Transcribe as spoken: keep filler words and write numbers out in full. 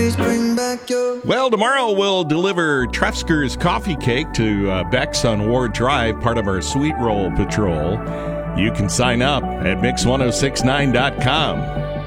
Please bring back your... Well, tomorrow we'll deliver Trefsker's coffee cake to uh, Beck's on Ward Drive, part of our Sweet Roll Patrol. You can sign up at mix ten sixty-nine dot com.